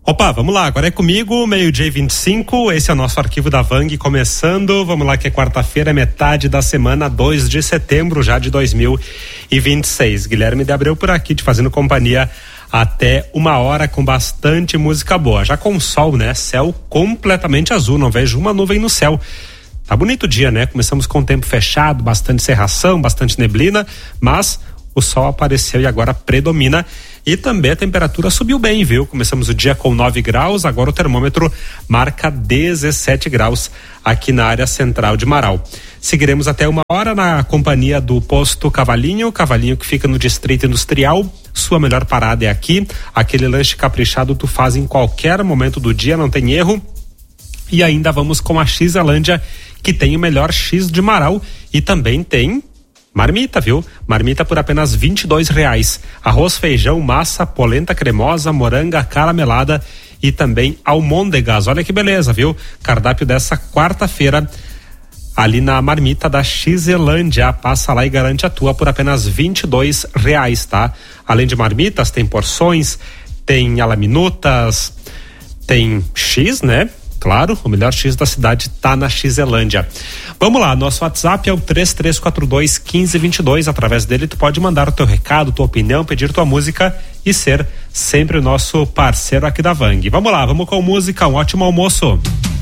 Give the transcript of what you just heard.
Opa, vamos lá, agora é comigo, 12:25, esse é o nosso arquivo da Vang começando, vamos lá que é quarta-feira, metade da semana, 2 de setembro já de 2026. Guilherme de Abreu por aqui, te fazendo companhia até 1h com bastante música boa, já com sol, né? Céu completamente azul, não vejo uma nuvem no céu. Tá bonito o dia, né? Começamos com o tempo fechado, bastante cerração, bastante neblina, mas o sol apareceu e agora predomina. E também a temperatura subiu bem, viu? Começamos o dia com 9 graus, agora o termômetro marca 17 graus aqui na área central de Marau. Seguiremos até 1h na companhia do posto Cavalinho que fica no Distrito Industrial. Sua melhor parada é aqui. Aquele lanche caprichado tu faz em qualquer momento do dia, não tem erro. E ainda vamos com a Xelândia, que tem o melhor X de Marau e também tem marmita, viu? Marmita por apenas R$22. Arroz, feijão, massa, polenta cremosa, moranga caramelada e também almôndegas. Olha que beleza, viu? Cardápio dessa quarta-feira ali na marmita da Xelândia. Passa lá e garante a tua por apenas R$22, tá? Além de marmitas, tem porções, tem alaminutas, tem X, né? Claro, o melhor X da cidade tá na Xelândia. Vamos lá, nosso WhatsApp é o 3342-1522. Através dele tu pode mandar o teu recado, tua opinião, pedir tua música e ser sempre o nosso parceiro aqui da Vang. Vamos lá, vamos com música, um ótimo almoço.